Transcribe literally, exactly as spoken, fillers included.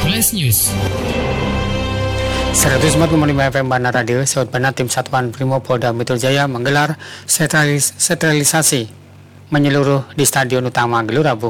Flash News. seratus empat koma lima F M Bana Radio, Saud Bana Tim Satuan Brimob Polda Metro Jaya menggelar sentralis- sentralisasi menyeluruh di Stadion Utama Gelora Bung